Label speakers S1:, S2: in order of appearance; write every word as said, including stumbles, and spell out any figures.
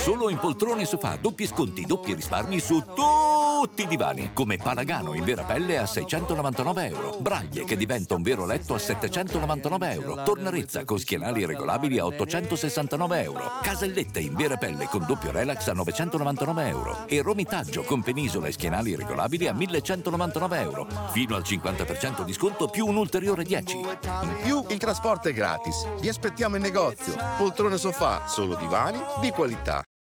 S1: Solo in poltrone sofà, doppi sconti, doppi risparmi su tutti i divani. Come Palagano in vera pelle a seicentonovantanove euro. Braglie che diventa un vero letto a settecentonovantanove euro. Tornarezza con schienali regolabili a ottocentosessantanove euro. Casellette in vera pelle con doppio relax a novecentonovantanove euro. E romitaggio con penisola e schienali regolabili a millecentonovantanove euro. Fino al cinquanta per cento di sconto più un ulteriore dieci.
S2: In più il trasporto è gratis. Vi aspettiamo in negozio. Poltrone sofà, solo divani di qualità.